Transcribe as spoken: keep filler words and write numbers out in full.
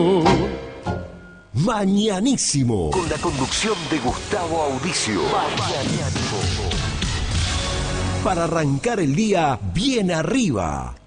Mañanísimo, con la conducción de Gustavo Audicio. Mañanísimo. Para arrancar el día bien arriba.